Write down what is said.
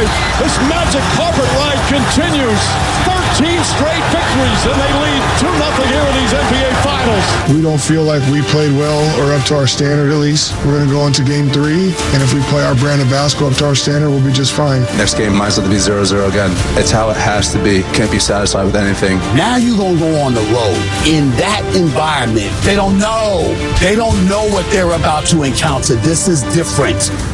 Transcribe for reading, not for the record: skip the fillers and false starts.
tonight. This magic carpet ride continues. 13 straight victories, and they lead 2-0 here in these NBA Finals. We don't feel like we played well or up to our standard, at least. We're going to go into game 3, and if we play our brand of basketball up to our standard, we'll be just fine. Next game might as well be 0-0 again. It's how it has to be. Can't be satisfied with anything. Now you're going to go on the road. In that environment, they don't know. They don't know what they're about to encounter. This is different.